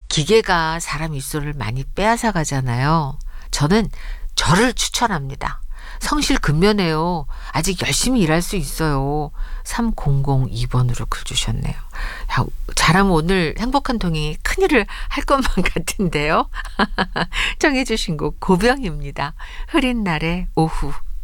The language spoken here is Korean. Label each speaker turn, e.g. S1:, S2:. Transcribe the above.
S1: 기계가 사람 입소를 많이 빼앗아 가잖아요. 저는 저를 추천합니다. 성실 근면해요. 아직 열심히 일할 수 있어요. 3002번으로 글 주셨네요. 야, 잘하면 오늘 행복한 동행이 큰일을 할 것만 같은데요. 정해주신 곡 고병입니다. 흐린 날의 오후.